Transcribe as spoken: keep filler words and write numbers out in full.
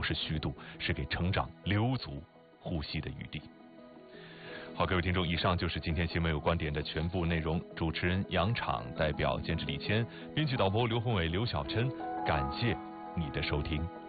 是虚度，是给成长留足呼吸的余地。好，各位听众，以上就是今天新闻有观点的全部内容。主持人杨昶，代表监制李谦，编剧导播刘宏伟、刘晓琛，感谢你的收听。